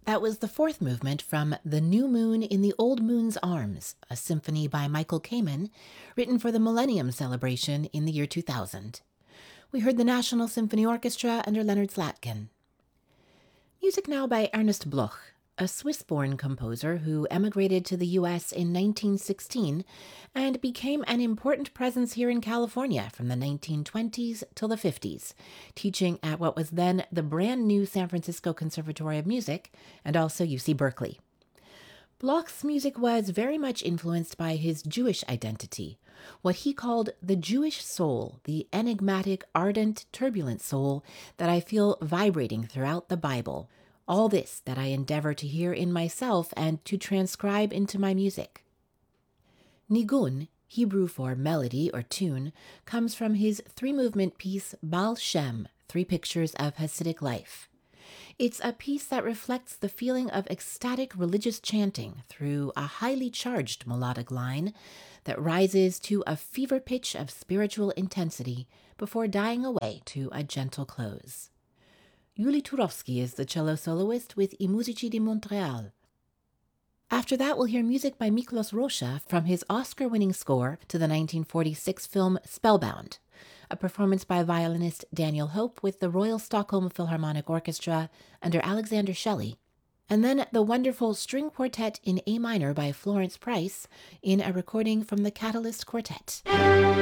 That was the fourth movement from The New Moon in the Old Moon's Arms, a symphony by Michael Kamen, written for the Millennium Celebration in the year 2000. We heard the National Symphony Orchestra under Leonard Slatkin. Music now by Ernest Bloch, a Swiss-born composer who emigrated to the U.S. in 1916 and became an important presence here in California from the 1920s till the 50s, teaching at what was then the brand new San Francisco Conservatory of Music and also UC Berkeley. Bloch's music was very much influenced by his Jewish identity, what he called the Jewish soul, the enigmatic, ardent, turbulent soul that I feel vibrating throughout the Bible. All this that I endeavor to hear in myself and to transcribe into my music. Nigun, Hebrew for melody or tune, comes from his three-movement piece Baal Shem, Three Pictures of Hasidic Life. It's a piece that reflects the feeling of ecstatic religious chanting through a highly charged melodic line that rises to a fever pitch of spiritual intensity before dying away to a gentle close. Yuli Turovsky is the cello soloist with I Musici di Montreal. After that, we'll hear music by Miklos Rocha from his Oscar-winning score to the 1946 film Spellbound, a performance by violinist Daniel Hope with the Royal Stockholm Philharmonic Orchestra under Alexander Shelley, and then the wonderful string quartet in A minor by Florence Price in a recording from the Catalyst Quartet.